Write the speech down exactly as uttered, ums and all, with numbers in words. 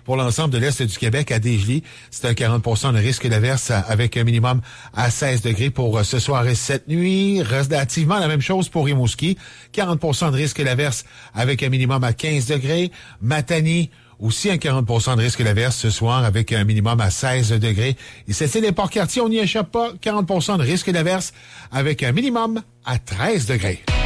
Pour l'ensemble de l'Est du Québec, à Desjolies, c'est un quarante pour cent de risque d'averse avec un minimum à seize degrés pour ce soir et cette nuit. Relativement la même chose pour Rimouski. quarante pour cent de risque d'averse avec un minimum à quinze degrés. Matane, aussi un quarante pour cent de risque d'averse ce soir avec un minimum à seize degrés. Et c'est les Port-Cartier, on n'y échappe pas. quarante pour cent de risque d'averse avec un minimum à treize degrés.